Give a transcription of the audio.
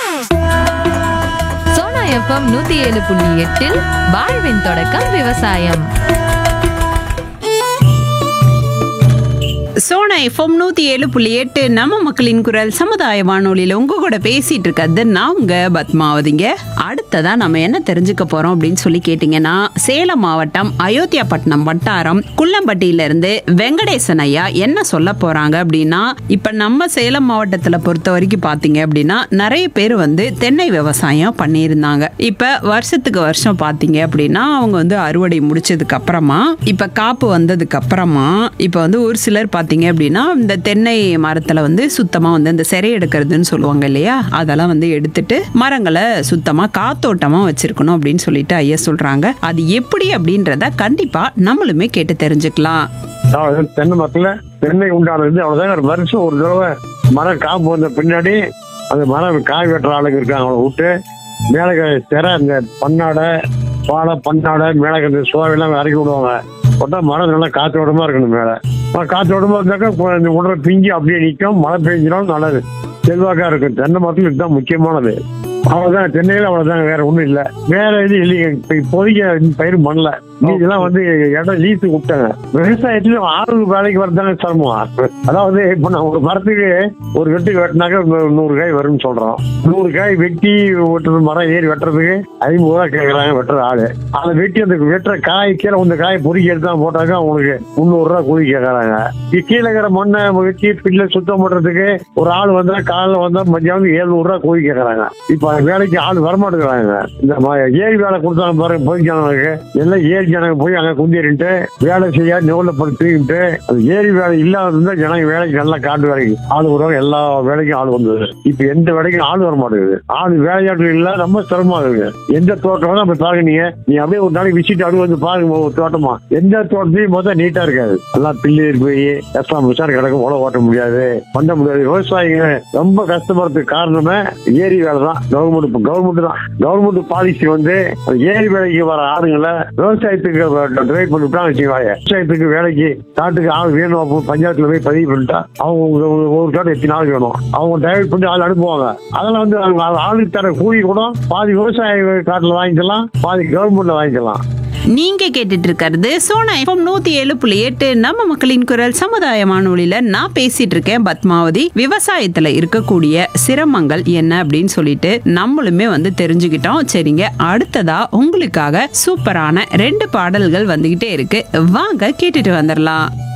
Sona FM 107.8 வாழ்வின் தொடக்கம் விவசாயம். சோனா எஃப்எம் 107.8 நம்ம மக்களின் குரல் சமுதாய வானொலியில உங்க கூட பேசிட்டு இருக்கிறது நான் உங்க பத்மாவதிங்க. அடுத்ததா நம்ம என்ன தெரிஞ்சுக்க போறோம் அப்படின்னு சொல்லி கேட்டீங்கன்னா, சேலம் மாவட்டம் அயோத்தியாபட்டினம் வட்டாரம் குள்ளம்பட்டியில இருந்து வெங்கடேசன் ஐயா என்ன சொல்ல போறாங்க அப்படின்னா, இப்ப நம்ம சேலம் மாவட்டத்துல பொறுத்த வரைக்கும் பாத்தீங்க அப்படின்னா நிறைய பேர் வந்து தென்னை விவசாயம் பண்ணியிருந்தாங்க. இப்ப வருஷத்துக்கு வருஷம் பாத்தீங்க அப்படின்னா அவங்க வந்து அறுவடை முடிச்சதுக்கு அப்புறமா இப்ப காப்பு வந்ததுக்கு அப்புறமா இப்ப வந்து ஒரு சிலர் பாத்தீங்க அப்படின்னா இந்த தென்னை மரத்துல வந்து சுத்தமா வந்து இந்த சிறை எடுக்கிறதுன்னு சொல்லுவாங்க இல்லையா, அதெல்லாம் வந்து எடுத்துட்டு மரங்களை சுத்தமா காத்தோட்டமா வச்சிருக்கணும் அப்படின்னு சொல்லிட்டு ஐயா சொல்றாங்க. அது எப்படி அப்படின்றத கண்டிப்பா நம்மளுமே கேட்டு தெரிஞ்சுக்கலாம். தென்னை மரத்துல தென்னை உண்டானது அவ்வளவுதான். ஒரு வருஷம் ஒரு தடவை மரம் காப்பு வந்த பின்னாடி அந்த மரம் காய் வெட்டுற ஆளுங்க இருக்காங்க, அவங்கள விட்டு மேலே திற இந்த பண்ணாடை பாலை பண்ணாடை மேலே இந்த சோவையெல்லாம் இறக்கி விடுவாங்க. போட்டா மரம் நல்லா காற்றோட்டமா இருக்கணும். மேலே காற்றோட்டமா இருந்தாக்கா இந்த உடற பிஞ்சு அப்படியே நிற்கும். மழை பெஞ்சினாலும் நல்லது, செல்வாக்கா இருக்கும். தென்னை மரத்துல இதுதான் முக்கியமானது. அவ்வளவுதான், தென்னையில அவ்வளவுதான், வேற ஒண்ணும் இல்ல. வேற இது இல்லைங்க. இப்போதைக்கு பயிர் பண்ணல. இதெல்லாம் வந்து இடம் லீஸு விட்டாங்க. விவசாயத்துல 6 வேலைக்கு வரதாங்க சிரமம். அதாவது இப்ப நான் ஒரு மரத்துக்கு ஒரு வெட்டுக்கு வெட்டினாக்க 100 காய் வரும்னு சொல்றோம். 100 காய் வெட்டி வெட்டுறது, மரம் ஏறி வெட்டுறதுக்கு 50 ரூபா கேட்கறாங்க வெட்டுற ஆளு. அதை வெட்டி அந்த வெட்டுற காய் கீழே இந்த காயை பொறுக்கி எடுத்தா போட்டாக்க அவங்களுக்கு 300 ரூபா கூலி கேட்கறாங்க. கீழே இருக்கிற மண்ணை வெட்டி பில்ல சுத்தம் பண்றதுக்கு ஒரு ஆள் வந்தா காலைல வந்தா மத்தியானம் 700 ரூபா கூலி கேட்கறாங்க. இப்ப வேலைக்கு ஆள் வரமாட்டேங்கிறாங்க. இந்த ஏரி வேலை கொடுத்தாங்க பாருங்க, பொதுஜனங்களுக்கு எல்லாம் ஏரி ஜனங்க போய் அங்க குந்திட்டு வேலை செய்ய நெவுல படுத்திட்டு, அது ஏரி வேலை இல்லாத ஜனங்க வேலைக்கு நல்லா காட்டு வேலைக்கு ஆள் வருவாங்க. எல்லா வேலைக்கும் ஆள் வந்தது. இப்ப எந்த வேலைக்கும் ஆள் வர மாட்டேங்குது. ஆள் வேலையாட்கள் இல்ல, ரொம்ப சிரமமா இருக்கு. எந்த தோட்டம் அப்படி பாருங்க, நீ அப்படியே ஒரு நாளைக்கு விசிட் அப்படி வந்து பாருங்க. ஒரு தோட்டமா எந்த தோட்டத்தையும் மொத்தம் நீட்டா இருக்காது. எல்லாம் பில்லு போய் எல்லாம் விசாரணை கிடக்கும், உழவு ஓட்ட முடியாது, பண்ண முடியாது. விவசாயிங்க ரொம்ப கஷ்டப்படுறதுக்கு காரணமே ஏரி வேலை தான். கவர்மெண்ட் பாலிசி வந்து ஏரி வேலைக்கு வர ஆளுங்களை விவசாயத்துக்கு டிரைவ் பண்ணிவிட்டாங்க வச்சுக்கோங்க. விவசாயத்துக்கு வேலைக்கு காட்டுக்கு ஆள் வேணும், பஞ்சாயத்துல போய் பதிவு பண்ணிட்டா அவங்க ஒரு காட்டு எத்தனை ஆள் வேணும், அவங்க டிரைவ் பண்ணி ஆள் அனுப்புவாங்க. அதெல்லாம் வந்து ஆளுக்கு தர கூலி கூட பாதி விவசாய காட்டுல வாங்கிக்கலாம், பாதி கவர்மெண்ட்ல வாங்கிக்கலாம். நீங்க கேட்டுட்டு இருக்கிறது சோனா எஃப்எம் 107.8 நம்ம மக்களின் குரல் சமுதாய வானொலியில நான் பேசிட்டு இருக்கேன் பத்மாவதி. விவசாயத்துல இருக்கக்கூடிய சிரமங்கள் என்ன அப்படின்னு சொல்லிட்டு நம்மளுமே வந்து தெரிஞ்சுக்கிட்டோம். சரிங்க, அடுத்ததா உங்களுக்காக சூப்பரான 2 பாடல்கள் வந்துகிட்டே இருக்கு, வாங்க கேட்டுட்டு வந்துடலாம்.